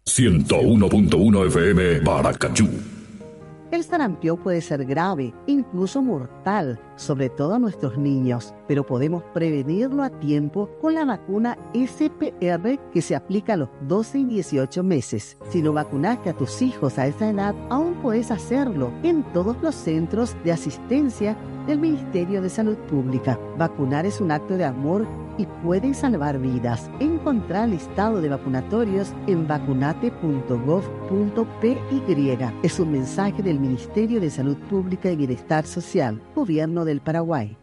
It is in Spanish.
101.1 FM Paracachú. El sarampión puede ser grave, incluso mortal, sobre todo a nuestros niños, pero podemos prevenirlo a tiempo con la vacuna SPR que se aplica a los 12 y 18 meses. Si no vacunaste a tus hijos a esa edad, aún puedes hacerlo en todos los centros de asistencia del Ministerio de Salud Pública. Vacunar es un acto de amor y puede salvar vidas. Encontrar el listado de vacunatorios en vacunate.gov.py. Es un mensaje del Ministerio de Salud Pública y Bienestar Social, Gobierno del Paraguay.